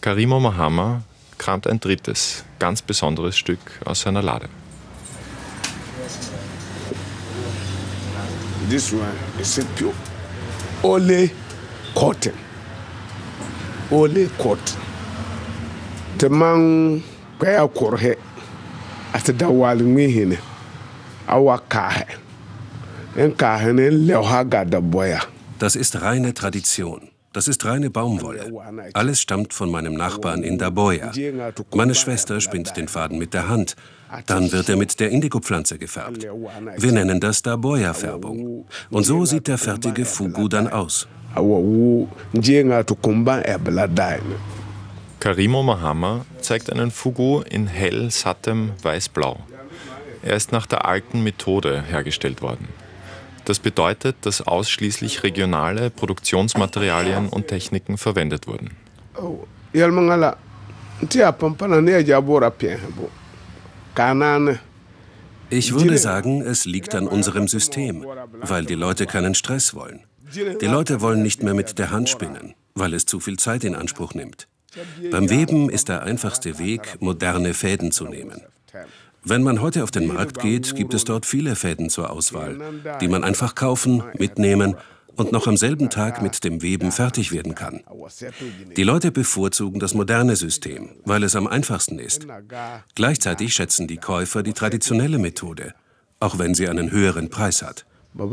Karimo Mahama kramt ein drittes, ganz besonderes Stück aus seiner Lade. This one is a pure Ole cotton. Ole cotton. The man kaya korhe at the walmi hine. Awa kahe. En kahe ne leohaga da boya. Das ist reine Tradition. Das ist reine Baumwolle. Alles stammt von meinem Nachbarn in Daboya. Meine Schwester spinnt den Faden mit der Hand. Dann wird er mit der Indigo-Pflanze gefärbt. Wir nennen das Daboya-Färbung. Und so sieht der fertige Fugu dann aus. Karimo Mahama zeigt einen Fugu in hell sattem Weiß-Blau. Er ist nach der alten Methode hergestellt worden. Das bedeutet, dass ausschließlich regionale Produktionsmaterialien und Techniken verwendet wurden. Ich würde sagen, es liegt an unserem System, weil die Leute keinen Stress wollen. Die Leute wollen nicht mehr mit der Hand spinnen, weil es zu viel Zeit in Anspruch nimmt. Beim Weben ist der einfachste Weg, moderne Fäden zu nehmen. Wenn man heute auf den Markt geht, gibt es dort viele Fäden zur Auswahl, die man einfach kaufen, mitnehmen und noch am selben Tag mit dem Weben fertig werden kann. Die Leute bevorzugen das moderne System, weil es am einfachsten ist. Gleichzeitig schätzen die Käufer die traditionelle Methode, auch wenn sie einen höheren Preis hat.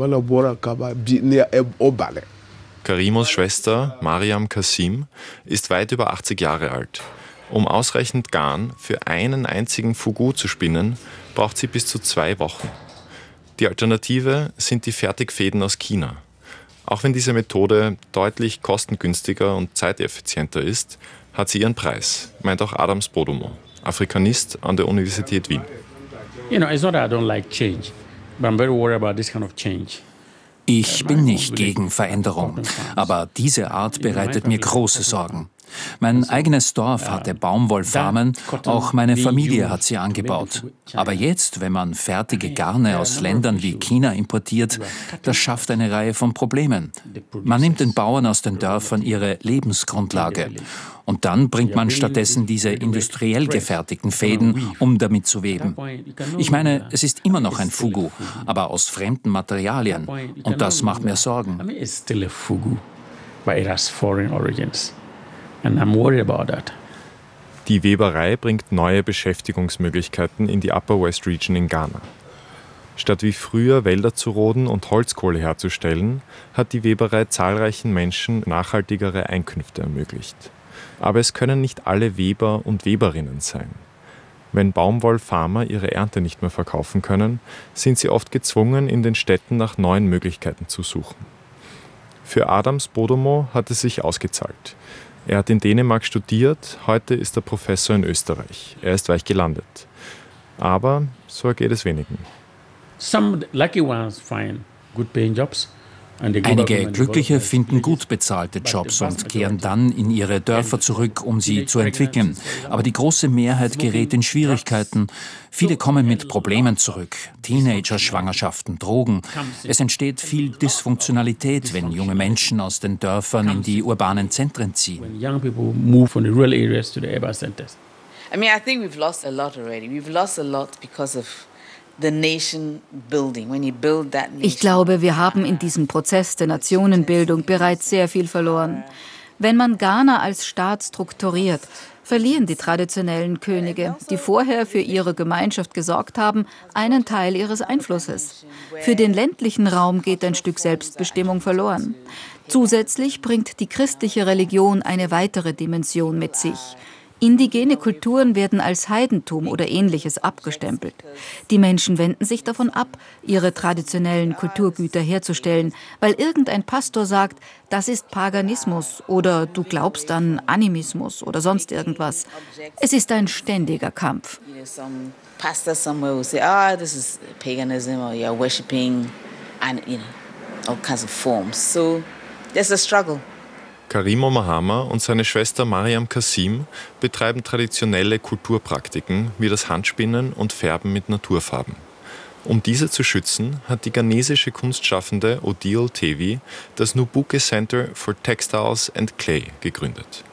Karimos Schwester Mariam Kassim ist weit über 80 Jahre alt. Um ausreichend Garn für einen einzigen Fugu zu spinnen, braucht sie bis zu 2 Wochen. Die Alternative sind die Fertigfäden aus China. Auch wenn diese Methode deutlich kostengünstiger und zeiteffizienter ist, hat sie ihren Preis, meint auch Adams Bodumo, Afrikanist an der Universität Wien. It's not that I don't like change, but I'm very worried about this kind of change. Ich bin nicht gegen Veränderung, aber diese Art bereitet mir große Sorgen. Mein eigenes Dorf hatte Baumwollfarmen, auch meine Familie hat sie angebaut. Aber jetzt, wenn man fertige Garne aus Ländern wie China importiert, das schafft eine Reihe von Problemen. Man nimmt den Bauern aus den Dörfern ihre Lebensgrundlage. Und dann bringt man stattdessen diese industriell gefertigten Fäden, um damit zu weben. Ich meine, es ist immer noch ein Fugu, aber aus fremden Materialien. Und das macht mir Sorgen. And I'm worried about that. Die Weberei bringt neue Beschäftigungsmöglichkeiten in die Upper West Region in Ghana. Statt wie früher Wälder zu roden und Holzkohle herzustellen, hat die Weberei zahlreichen Menschen nachhaltigere Einkünfte ermöglicht. Aber es können nicht alle Weber und Weberinnen sein. Wenn Baumwollfarmer ihre Ernte nicht mehr verkaufen können, sind sie oft gezwungen, in den Städten nach neuen Möglichkeiten zu suchen. Für Adams Bodumo hat es sich ausgezahlt. Er hat in Dänemark studiert, heute ist er Professor in Österreich. Er ist weich gelandet. Aber so geht es wenigen. Some lucky ones find good paying jobs. Einige Glückliche finden gut bezahlte Jobs und kehren dann in ihre Dörfer zurück, um sie zu entwickeln. Aber die große Mehrheit gerät in Schwierigkeiten. Viele kommen mit Problemen zurück. Teenager, Schwangerschaften, Drogen. Es entsteht viel Dysfunktionalität, wenn junge Menschen aus den Dörfern in die urbanen Zentren ziehen. I think we've lost a lot already. We've lost a lot because of Ich glaube, wir haben in diesem Prozess der Nationenbildung bereits sehr viel verloren. Wenn man Ghana als Staat strukturiert, verlieren die traditionellen Könige, die vorher für ihre Gemeinschaft gesorgt haben, einen Teil ihres Einflusses. Für den ländlichen Raum geht ein Stück Selbstbestimmung verloren. Zusätzlich bringt die christliche Religion eine weitere Dimension mit sich. Indigene Kulturen werden als Heidentum oder Ähnliches abgestempelt. Die Menschen wenden sich davon ab, ihre traditionellen Kulturgüter herzustellen, weil irgendein Pastor sagt, das ist Paganismus oder du glaubst an Animismus oder sonst irgendwas. Es ist ein ständiger Kampf. Pastor somewhere will say, this is paganism or you're worshiping and all kinds of forms. So there's a struggle. Karimo Mahama und seine Schwester Mariam Kassim betreiben traditionelle Kulturpraktiken wie das Handspinnen und Färben mit Naturfarben. Um diese zu schützen, hat die ghanesische Kunstschaffende Odile Tevi das Nubuke Center for Textiles and Clay gegründet.